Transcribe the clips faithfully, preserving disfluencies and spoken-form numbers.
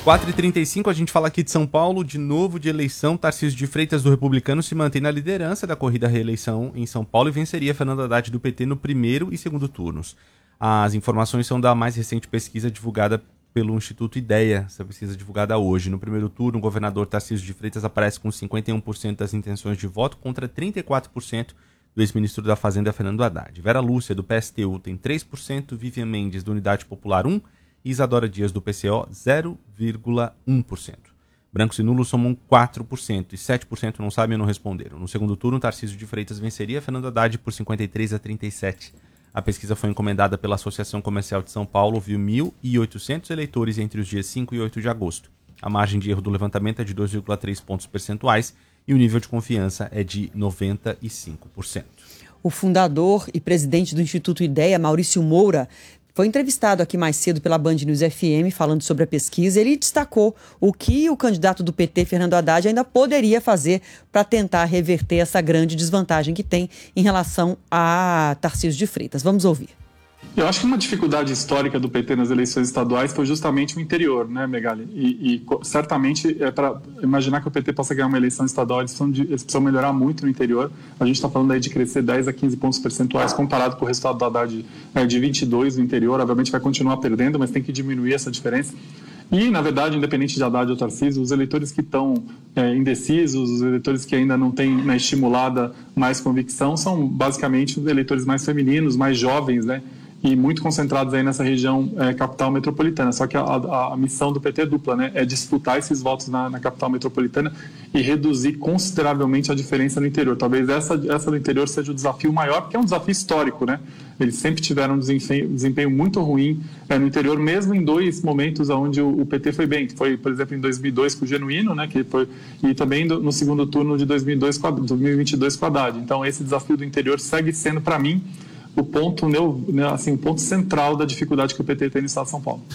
quatro e trinta e cinco, a gente fala aqui de São Paulo, de novo de eleição. Tarcísio de Freitas, do Republicano, se mantém na liderança da corrida à reeleição em São Paulo e venceria Fernando Haddad, do P T, no primeiro e segundo turnos. As informações são da mais recente pesquisa divulgada pelo Instituto Ideia, essa pesquisa divulgada hoje. No primeiro turno, o governador Tarcísio de Freitas aparece com cinquenta e um por cento das intenções de voto contra trinta e quatro por cento do ex-ministro da Fazenda, Fernando Haddad. Vera Lúcia, do P S T U, tem três por cento, Vivian Mendes, do Unidade Popular, um por cento, e Isadora Dias, do P C O, zero vírgula um por cento. Brancos e nulos somam quatro por cento e sete por cento não sabem ou não responderam. No segundo turno, Tarcísio de Freitas venceria Fernando Haddad por cinquenta e três a trinta e sete. A pesquisa foi encomendada pela Associação Comercial de São Paulo, ouviu mil e oitocentos eleitores entre os dias cinco e oito de agosto. A margem de erro do levantamento é de dois vírgula três pontos percentuais e o nível de confiança é de noventa e cinco por cento. O fundador e presidente do Instituto Ideia, Maurício Moura, foi entrevistado aqui mais cedo pela Band News F M falando sobre a pesquisa. Ele destacou o que o candidato do P T, Fernando Haddad, ainda poderia fazer para tentar reverter essa grande desvantagem que tem em relação a Tarcísio de Freitas. Vamos ouvir. Eu acho que uma dificuldade histórica do P T nas eleições estaduais foi justamente o interior, né, Megali? E, e certamente, é para imaginar que o P T possa ganhar uma eleição estadual, eles precisam, de, eles precisam melhorar muito no interior. A gente está falando aí de crescer dez a quinze pontos percentuais comparado com o resultado do Haddad, né, de vinte e dois no interior. Obviamente vai continuar perdendo, mas tem que diminuir essa diferença. E, na verdade, independente de Haddad ou Tarcísio, os eleitores que estão é, indecisos, os eleitores que ainda não têm né, estimulada mais convicção, são basicamente os eleitores mais femininos, mais jovens, né? E muito concentrados aí nessa região é, capital metropolitana. Só que a, a, a missão do P T é dupla, né? É disputar esses votos na, na capital metropolitana e reduzir consideravelmente a diferença no interior. Talvez essa, essa do interior seja o desafio maior, porque é um desafio histórico, né? Eles sempre tiveram um desempenho, desempenho muito ruim é, no interior, mesmo em dois momentos onde o, o P T foi bem. Foi, por exemplo, em dois mil e dois com o Genuíno, né? Que foi, e também do, no segundo turno de dois mil e dois, dois mil e vinte e dois com o Haddad. Então, esse desafio do interior segue sendo, para mim, o ponto, né, assim, o ponto central da dificuldade que o P T tem no estado de São Paulo.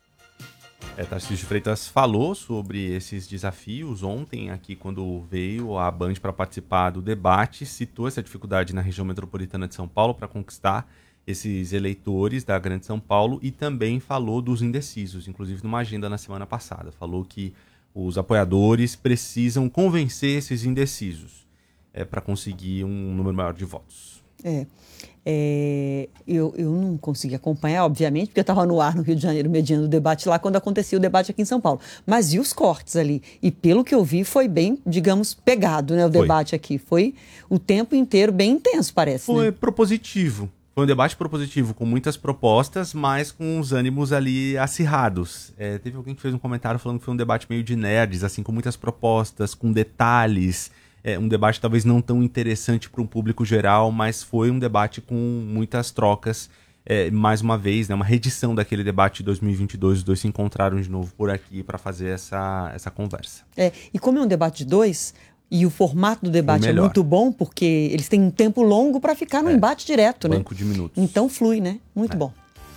É, Tarcísio de Freitas falou sobre esses desafios ontem, aqui quando veio a Band para participar do debate, citou essa dificuldade na região metropolitana de São Paulo para conquistar esses eleitores da Grande São Paulo e também falou dos indecisos, inclusive numa agenda na semana passada. Falou que os apoiadores precisam convencer esses indecisos é, para conseguir um número maior de votos. É, é, eu, eu não consegui acompanhar, obviamente, porque eu estava no ar no Rio de Janeiro, mediando o debate lá, quando acontecia o debate aqui em São Paulo. Mas vi os cortes ali. E pelo que eu vi, foi bem, digamos, pegado, né, o foi. debate aqui. Foi o tempo inteiro bem intenso, parece. Foi né? propositivo. Foi um debate propositivo, com muitas propostas, mas com os ânimos ali acirrados. É, teve alguém que fez um comentário falando que foi um debate meio de nerds, assim, com muitas propostas, com detalhes. É um debate talvez não tão interessante para um público geral, mas foi um debate com muitas trocas. É, mais uma vez, né, uma reedição daquele debate de dois mil e vinte e dois, os dois se encontraram de novo por aqui para fazer essa, essa conversa. É, e como é um debate de dois, e o formato do debate é muito bom, porque eles têm um tempo longo para ficar no é, embate direto, né? Banco de minutos. Então flui, né? Muito é. bom.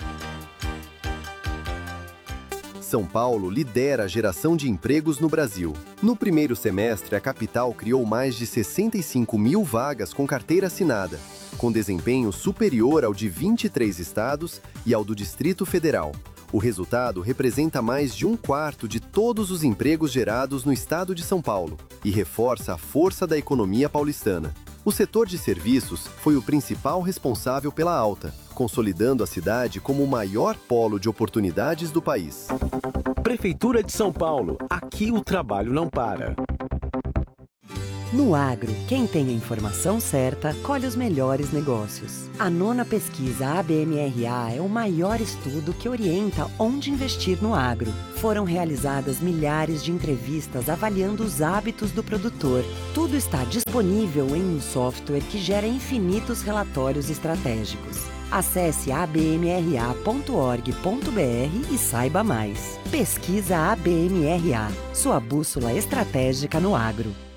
São Paulo lidera a geração de empregos no Brasil. No primeiro semestre, a capital criou mais de sessenta e cinco mil vagas com carteira assinada, com desempenho superior ao de vinte e três estados e ao do Distrito Federal. O resultado representa mais de um quarto de todos os empregos gerados no estado de São Paulo e reforça a força da economia paulistana. O setor de serviços foi o principal responsável pela alta, consolidando a cidade como o maior polo de oportunidades do país. Prefeitura de São Paulo. Aqui o trabalho não para. No agro, quem tem a informação certa, colhe os melhores negócios. A nona pesquisa A B M R A é o maior estudo que orienta onde investir no agro. Foram realizadas milhares de entrevistas avaliando os hábitos do produtor. Tudo está disponível em um software que gera infinitos relatórios estratégicos. Acesse a b m r a ponto org ponto b r e saiba mais. Pesquisa A B M R A, sua bússola estratégica no agro.